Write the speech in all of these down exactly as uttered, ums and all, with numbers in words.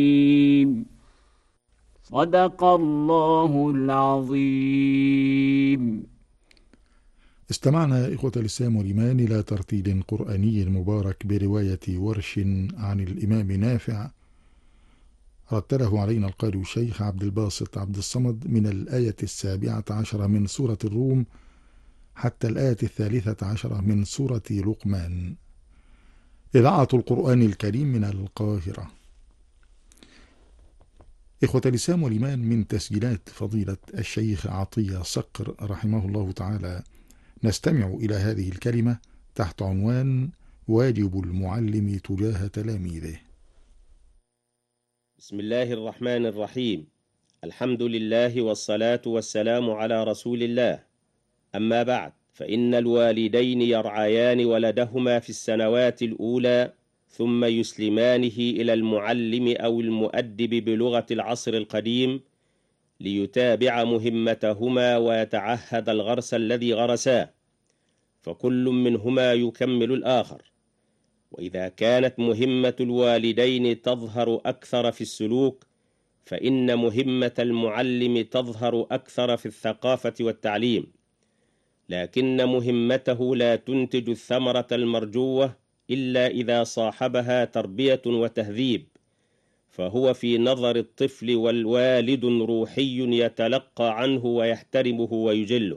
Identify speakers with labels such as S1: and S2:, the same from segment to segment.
S1: صدق الله العظيم.
S2: استمعنا إخوة الإسلام والإيمان إلى ترتيل قرآني مبارك برواية ورش عن الإمام نافع، رتله علينا القارئ الشيخ عبد الباسط عبد الصمد من الآية السابعة عشرة من سورة الروم حتى الآية الثالثة عشرة من سورة لقمان. إذاعة القرآن الكريم من القاهرة. إخوة الإسلام والإيمان، من تسجيلات فضيلة الشيخ عطية صقر رحمه الله تعالى نستمع إلى هذه الكلمة تحت عنوان واجب المعلم تجاه تلاميذه.
S3: بسم الله الرحمن الرحيم. الحمد لله والصلاة والسلام على رسول الله. أما بعد، فإن الوالدين يرعيان ولدهما في السنوات الأولى ثم يسلمانه إلى المعلم أو المؤدب بلغة العصر القديم ليتابع مهمتهما ويتعهد الغرس الذي غرساه، فكل منهما يكمل الآخر. وإذا كانت مهمة الوالدين تظهر أكثر في السلوك، فإن مهمة المعلم تظهر أكثر في الثقافة والتعليم، لكن مهمته لا تنتج الثمرة المرجوة إلا إذا صاحبها تربية وتهذيب، فهو في نظر الطفل والوالد روحي يتلقى عنه ويحترمه ويجله.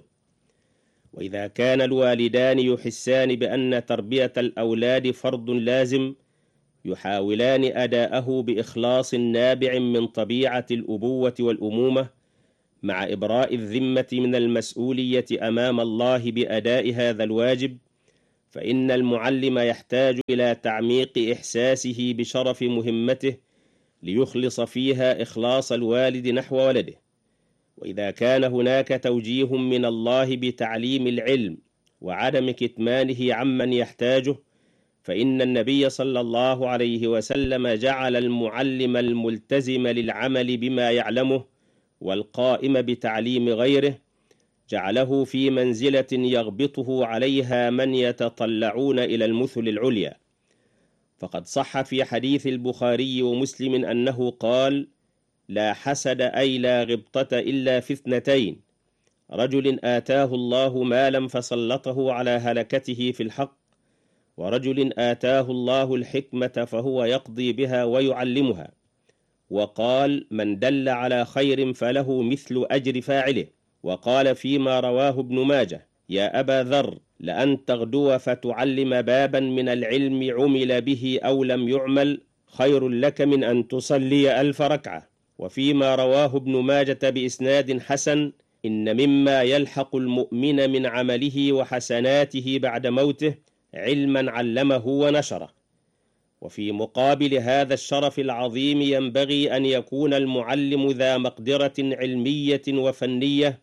S3: وإذا كان الوالدان يحسان بأن تربية الأولاد فرض لازم، يحاولان أداءه بإخلاص نابع من طبيعة الأبوة والأمومة، مع إبراء الذمة من المسؤولية أمام الله بأداء هذا الواجب، فإن المعلم يحتاج إلى تعميق إحساسه بشرف مهمته ليخلص فيها إخلاص الوالد نحو ولده. وإذا كان هناك توجيه من الله بتعليم العلم وعدم كتمانه عمن يحتاجه، فإن النبي صلى الله عليه وسلم جعل المعلم الملتزم للعمل بما يعلمه والقائم بتعليم غيره، جعله في منزلة يغبطه عليها من يتطلعون إلى المثل العليا. فقد صح في حديث البخاري ومسلم أنه قال: لا حسد أي لا غبطة إلا في اثنتين: رجل آتاه الله مالا فسلطه على هلكته في الحق، ورجل آتاه الله الحكمة فهو يقضي بها ويعلمها. وقال: من دل على خير فله مثل أجر فاعله. وقال فيما رواه ابن ماجه: يا أبا ذر، لأن تغدو فتعلم بابا من العلم عمل به أو لم يعمل خير لك من أن تصلي ألف ركعة. وفيما رواه ابن ماجة بإسناد حسن: إن مما يلحق المؤمن من عمله وحسناته بعد موته علما علمه ونشره. وفي مقابل هذا الشرف العظيم ينبغي أن يكون المعلم ذا مقدرة علمية وفنية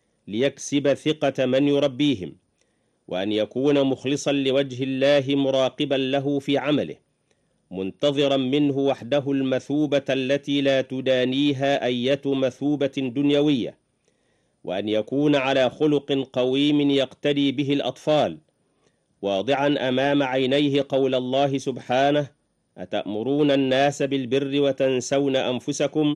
S3: ليكسب ثقة من يربيهم، وأن يكون مخلصا لوجه الله مراقبا له في عمله، منتظرا منه وحده المثوبة التي لا تدانيها أية مثوبة دنيوية، وأن يكون على خلق قويم يقتدي به الأطفال، واضعا أمام عينيه قول الله سبحانه: أتأمرون الناس بالبر وتنسون أنفسكم،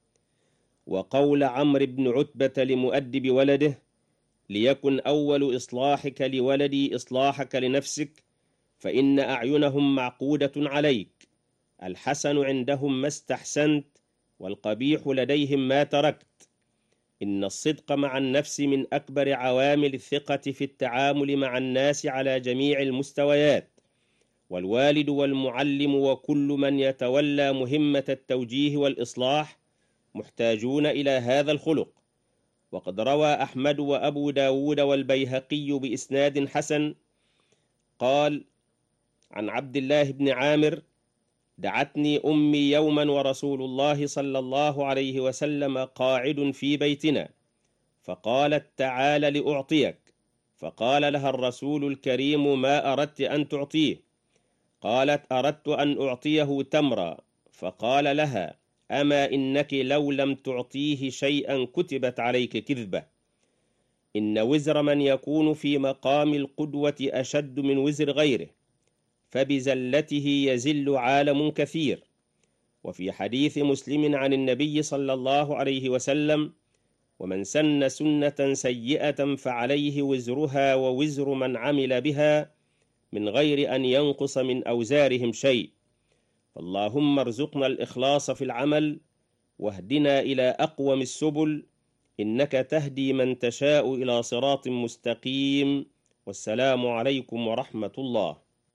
S3: وقول عمرو بن عتبة لمؤدب ولده: ليكن أول إصلاحك لولدي إصلاحك لنفسك، فإن أعينهم معقودة عليك، الحسن عندهم ما استحسنت، والقبيح لديهم ما تركت. إن الصدق مع النفس من أكبر عوامل الثقة في التعامل مع الناس على جميع المستويات، والوالد والمعلم وكل من يتولى مهمة التوجيه والإصلاح محتاجون إلى هذا الخلق. وقد روى أحمد وأبو داود والبيهقي بإسناد حسن قال عن عبد الله بن عامر: دعتني أمي يوما ورسول الله صلى الله عليه وسلم قاعد في بيتنا، فقالت: تعال لأعطيك. فقال لها الرسول الكريم: ما أردت أن تعطيه؟ قالت: أردت أن أعطيه تمرا. فقال لها: أما إنك لو لم تعطيه شيئا كتبت عليك كذبة. إن وزر من يكون في مقام القدوة أشد من وزر غيره، فبزلته يزل عالم كثير. وفي حديث مسلم عن النبي صلى الله عليه وسلم: ومن سن سنة سيئة فعليه وزرها ووزر من عمل بها من غير أن ينقص من أوزارهم شيء. فاللهم ارزقنا الإخلاص في العمل، واهدنا إلى أقوم السبل، إنك تهدي من تشاء إلى صراط مستقيم. والسلام عليكم ورحمة الله.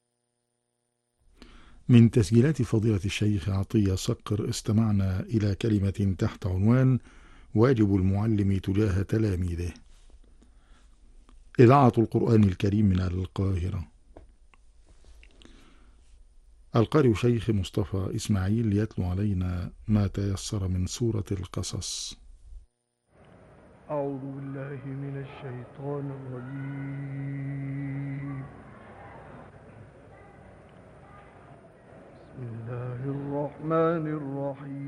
S2: من تسجيلات فضيلة الشيخ عطية صقر استمعنا إلى كلمة تحت عنوان واجب المعلم تجاه تلاميذه. إذاعة القرآن الكريم من القاهرة. القارئ شيخ مصطفى إسماعيل يتلو علينا ما تيسر من سورة القصص.
S4: أعوذ بالله من الشيطان الرجيم. بسم الله الرحمن الرحيم.